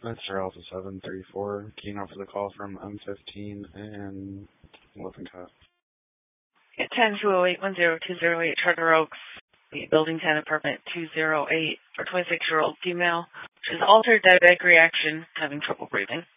Mr. Alpha 734, keying off of the call from M15 and Lippincott. 10-208-10-208 Charter Oaks, the Building 10, Apartment 208, for 26-year-old female. She's altered diabetic reaction, having trouble breathing.